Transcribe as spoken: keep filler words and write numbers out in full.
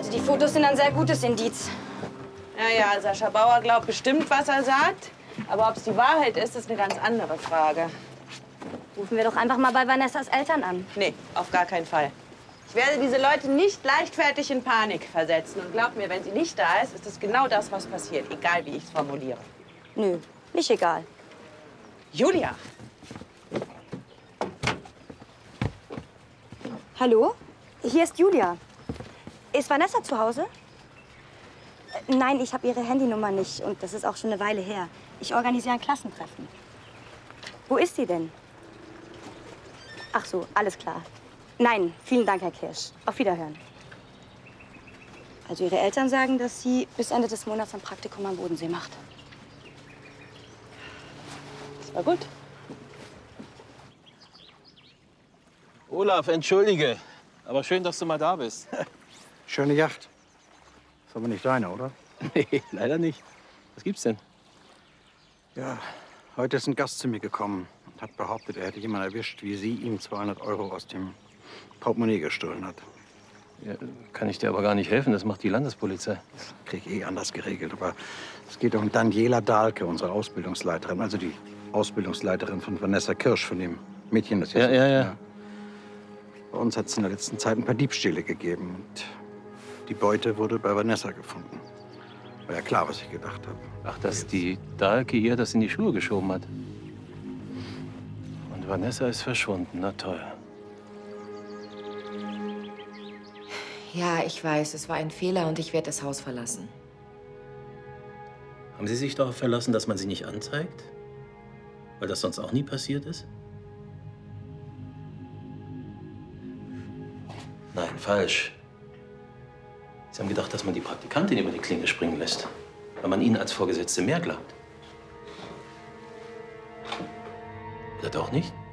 Also die Fotos sind ein sehr gutes Indiz. Naja, Sascha Bauer glaubt bestimmt, was er sagt. Aber ob es die Wahrheit ist, ist eine ganz andere Frage. Rufen wir doch einfach mal bei Vanessas Eltern an. Nee, auf gar keinen Fall. Ich werde diese Leute nicht leichtfertig in Panik versetzen. Und glaub mir, wenn sie nicht da ist, ist es genau das, was passiert. Egal, wie ich es formuliere. Nö, nicht egal. Julia! Hallo? Hier ist Julia. Ist Vanessa zu Hause? Äh, nein, ich habe ihre Handynummer nicht. Und das ist auch schon eine Weile her. Ich organisiere ein Klassentreffen. Wo ist sie denn? Ach so, alles klar. Nein, vielen Dank, Herr Kirsch. Auf Wiederhören. Also Ihre Eltern sagen, dass sie bis Ende des Monats ein Praktikum am Bodensee macht. Das war gut. Olaf, entschuldige. Aber schön, dass du mal da bist. Schöne Yacht. Ist aber nicht deine, oder? Nee, leider nicht. Was gibt's denn? Ja, heute ist ein Gast zu mir gekommen und hat behauptet, er hätte jemanden erwischt, wie sie ihm zweihundert Euro aus dem Portemonnaie gestohlen hat. Ja, kann ich dir aber gar nicht helfen. Das macht die Landespolizei. Das krieg ich eh anders geregelt. Aber es geht um Daniela Dahlke, unsere Ausbildungsleiterin. Also die Ausbildungsleiterin von Vanessa Kirsch, von dem Mädchen, das Ja, jetzt... ja, ja. Bei uns hat es in der letzten Zeit ein paar Diebstähle gegeben. Und die Beute wurde bei Vanessa gefunden. War ja klar, was ich gedacht habe. Ach, dass die Dahlke ihr das in die Schuhe geschoben hat. Und Vanessa ist verschwunden. Na toll. Ja, ich weiß, es war ein Fehler und ich werde das Haus verlassen. Haben Sie sich darauf verlassen, dass man sie nicht anzeigt? Weil das sonst auch nie passiert ist? Nein, falsch. Sie haben gedacht, dass man die Praktikantin über die Klinge springen lässt, weil man ihnen als Vorgesetzte mehr glaubt. Oder doch nicht?